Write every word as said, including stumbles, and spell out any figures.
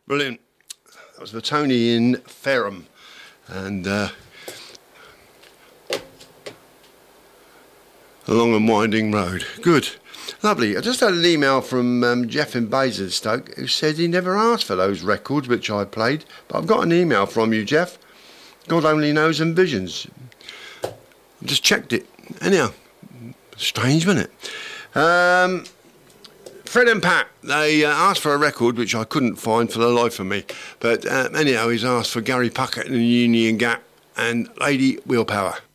Brilliant. That was for Tony in Fareham. And uh, along a winding road. Good. Lovely. I just had an email from um, Jeff in Basingstoke who said he never asked for those records which I played. But I've got an email from you, Jeff. God only knows and visions. I just checked it. Anyhow, strange, wasn't it? Um, Fred and Pat, they uh, asked for a record which I couldn't find for the life of me. But uh, anyhow, he's asked for Gary Puckett and Union Gap and Lady Willpower.